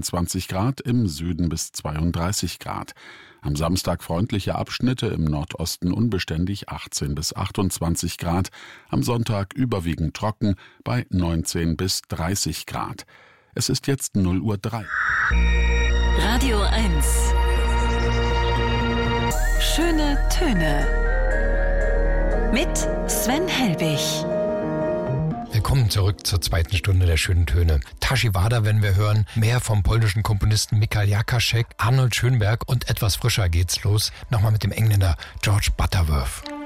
23 Grad, im Süden bis 32 Grad. Am Samstag freundliche Abschnitte, im Nordosten unbeständig 18 bis 28 Grad. Am Sonntag überwiegend trocken bei 19 bis 30 Grad. Es ist jetzt 0:03 Uhr. Radio 1. Schöne Töne. Mit Sven Helbig. Willkommen zurück zur zweiten Stunde der schönen Töne. Tashi Wada, wenn wir hören, mehr vom polnischen Komponisten Michał Jakaszek, Arnold Schönberg und etwas frischer geht's los, nochmal mit dem Engländer George Butterworth.